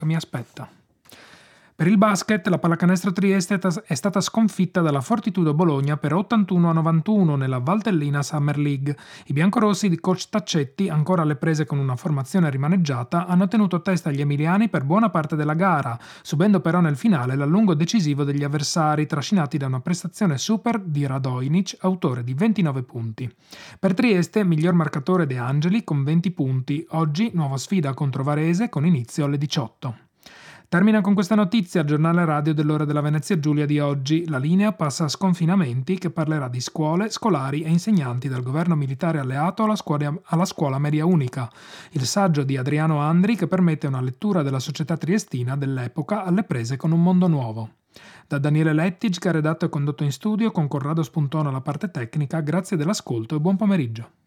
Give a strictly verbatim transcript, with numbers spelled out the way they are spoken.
mi aspetta. Per il basket, la Pallacanestro Trieste è stata sconfitta dalla Fortitudo Bologna per ottantuno a novantuno nella Valtellina Summer League. I biancorossi di coach Taccetti, ancora alle prese con una formazione rimaneggiata, hanno tenuto testa agli emiliani per buona parte della gara, subendo però nel finale l'allungo decisivo degli avversari, trascinati da una prestazione super di Radojnic, autore di ventinove punti. Per Trieste, miglior marcatore De Angeli con venti punti. Oggi nuova sfida contro Varese con inizio alle diciotto. Termina con questa notizia il giornale radio dell'ora della Venezia Giulia di oggi. La linea passa a Sconfinamenti, che parlerà di scuole, scolari e insegnanti dal governo militare alleato alla scuola, alla scuola media unica. Il saggio di Adriano Andri, che permette una lettura della società triestina dell'epoca alle prese con un mondo nuovo. Da Daniele Lettig, che ha redatto e condotto in studio, con Corrado Spuntone alla parte tecnica, grazie dell'ascolto e buon pomeriggio.